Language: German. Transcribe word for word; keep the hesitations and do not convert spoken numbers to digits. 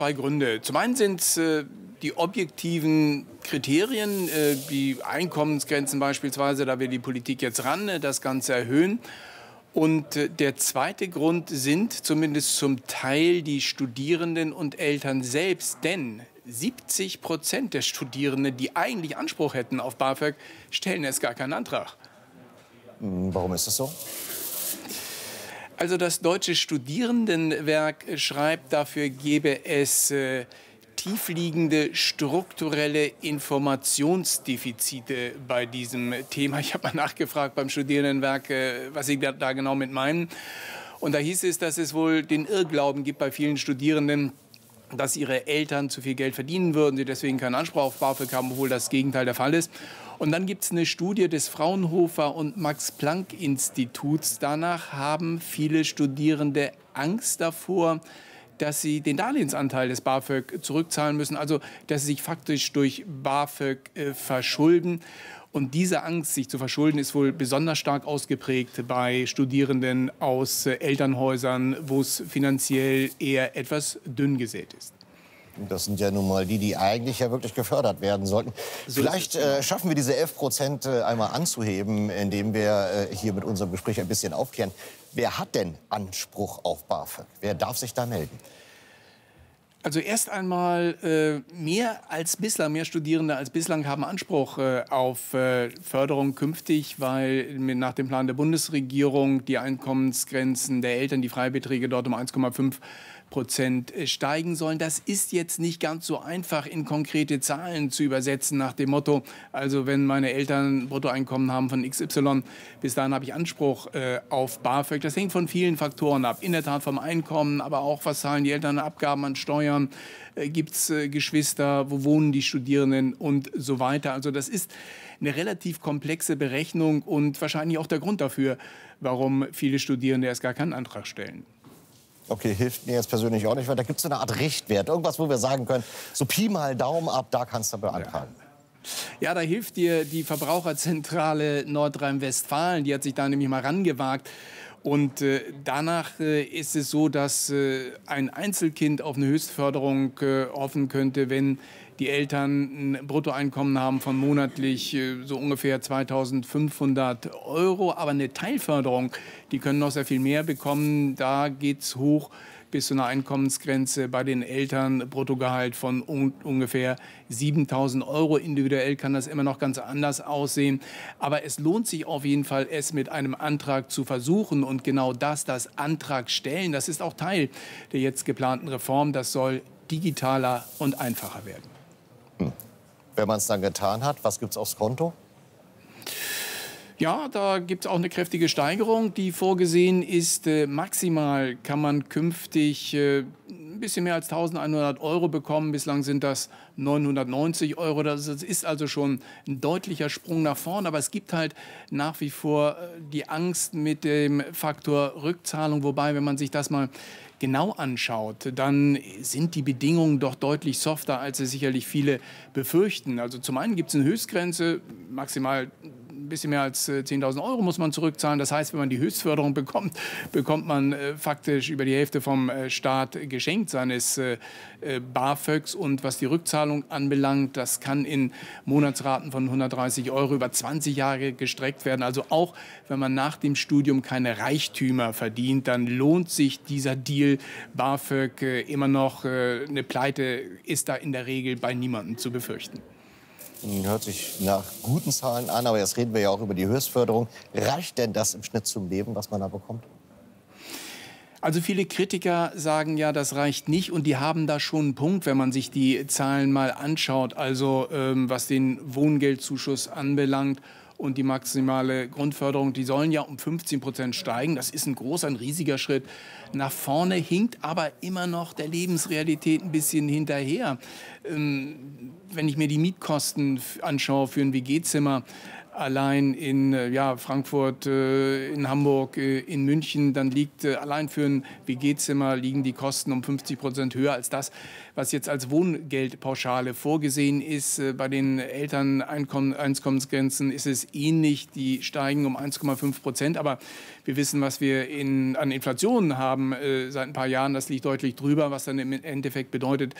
Zwei Gründe. Zum einen sind es äh, die objektiven Kriterien, äh, die Einkommensgrenzen beispielsweise, da will die Politik jetzt ran, äh, das Ganze erhöhen. Und äh, der zweite Grund sind zumindest zum Teil die Studierenden und Eltern selbst. Denn siebzig Prozent der Studierenden, die eigentlich Anspruch hätten auf BAföG, stellen erst gar keinen Antrag. Warum ist das so? Also das Deutsche Studierendenwerk schreibt, dafür gebe es äh, tiefliegende strukturelle Informationsdefizite bei diesem Thema. Ich habe mal nachgefragt beim Studierendenwerk, äh, was sie da, da genau mit meinen. Und da hieß es, dass es wohl den Irrglauben gibt bei vielen Studierenden, dass ihre Eltern zu viel Geld verdienen würden, sie deswegen keinen Anspruch auf BAföG haben, obwohl das Gegenteil der Fall ist. Und dann gibt es eine Studie des Fraunhofer und Max-Planck-Instituts. Danach haben viele Studierende Angst davor, dass sie den Darlehensanteil des BAföG zurückzahlen müssen, also dass sie sich faktisch durch BAföG äh, verschulden. Und diese Angst, sich zu verschulden, ist wohl besonders stark ausgeprägt bei Studierenden aus äh, Elternhäusern, wo es finanziell eher etwas dünn gesät ist. Das sind ja nun mal die, die eigentlich ja wirklich gefördert werden sollten. So Vielleicht äh, schaffen wir diese elf Prozent äh, einmal anzuheben, indem wir äh, hier mit unserem Gespräch ein bisschen aufklären. Wer hat denn Anspruch auf BAföG? Wer darf sich da melden? Also erst einmal äh, mehr als bislang, mehr Studierende als bislang haben Anspruch äh, auf äh, Förderung künftig, weil nach dem Plan der Bundesregierung die Einkommensgrenzen der Eltern, die Freibeträge dort um eins Komma fünf Prozent steigen sollen. Das ist jetzt nicht ganz so einfach in konkrete Zahlen zu übersetzen nach dem Motto, also wenn meine Eltern Bruttoeinkommen haben von X Y, bis dahin habe ich Anspruch äh, auf BAföG. Das hängt von vielen Faktoren ab. In der Tat vom Einkommen, aber auch, was zahlen die Eltern Abgaben an Steuern, äh, gibt es äh, Geschwister, wo wohnen die Studierenden und so weiter. Also das ist eine relativ komplexe Berechnung und wahrscheinlich auch der Grund dafür, warum viele Studierende erst gar keinen Antrag stellen. Okay, hilft mir jetzt persönlich auch nicht, weil da gibt es so eine Art Richtwert. Irgendwas, wo wir sagen können, so Pi mal Daumen ab, da kannst du beantragen. Ja. Ja, da hilft dir die Verbraucherzentrale Nordrhein-Westfalen. Die hat sich da nämlich mal rangewagt. Und äh, danach äh, ist es so, dass äh, ein Einzelkind auf eine Höchstförderung äh, hoffen könnte, wenn die Eltern ein Bruttoeinkommen haben von monatlich äh, so ungefähr zweitausendfünfhundert Euro. Aber eine Teilförderung, die können noch sehr viel mehr bekommen. Da geht's hoch bis zu einer Einkommensgrenze bei den Eltern, Bruttogehalt von un ungefähr siebentausend Euro. Individuell kann das immer noch ganz anders aussehen. Aber es lohnt sich auf jeden Fall, es mit einem Antrag zu versuchen. Und genau das, das Antrag stellen, das ist auch Teil der jetzt geplanten Reform. Das soll digitaler und einfacher werden. Hm. Wenn man es dann getan hat, was gibt es aufs Konto? Ja, da gibt es auch eine kräftige Steigerung, die vorgesehen ist. Äh, maximal kann man künftig äh, ein bisschen mehr als eintausendeinhundert Euro bekommen. Bislang sind das neunhundertneunzig Euro. Das ist also schon ein deutlicher Sprung nach vorn. Aber es gibt halt nach wie vor äh, die Angst mit dem Faktor Rückzahlung. Wobei, wenn man sich das mal genau anschaut, dann sind die Bedingungen doch deutlich softer, als es sicherlich viele befürchten. Also zum einen gibt es eine Höchstgrenze, maximal ein bisschen mehr als zehntausend Euro muss man zurückzahlen. Das heißt, wenn man die Höchstförderung bekommt, bekommt man äh, faktisch über die Hälfte vom äh, Staat geschenkt seines äh, BAföGs. Und was die Rückzahlung anbelangt, das kann in Monatsraten von hundertdreißig Euro über zwanzig Jahre gestreckt werden. Also auch wenn man nach dem Studium keine Reichtümer verdient, dann lohnt sich dieser Deal BAföG äh, immer noch. Äh, eine Pleite ist da in der Regel bei niemandem zu befürchten. Hört sich nach guten Zahlen an, aber jetzt reden wir ja auch über die Höchstförderung. Reicht denn das im Schnitt zum Leben, was man da bekommt? Also viele Kritiker sagen ja, das reicht nicht, und die haben da schon einen Punkt, wenn man sich die Zahlen mal anschaut. Also ähm, was den Wohngeldzuschuss anbelangt und die maximale Grundförderung, die sollen ja um fünfzehn Prozent steigen. Das ist ein großer, ein riesiger Schritt nach vorne, hinkt aber immer noch der Lebensrealität ein bisschen hinterher. Ähm, wenn ich mir die Mietkosten anschaue für ein W G-Zimmer, allein in äh, ja, Frankfurt, äh, in Hamburg, äh, in München, dann liegt äh, allein für ein W G-Zimmer liegen die Kosten um fünfzig Prozent höher als das, was jetzt als Wohngeldpauschale vorgesehen ist. Äh, bei den Elterneinkommensgrenzen ist es ähnlich, die steigen um eins Komma fünf Prozent, aber wir wissen, was wir in, an Inflation haben äh, seit ein paar Jahren, das liegt deutlich drüber, was dann im Endeffekt bedeutet,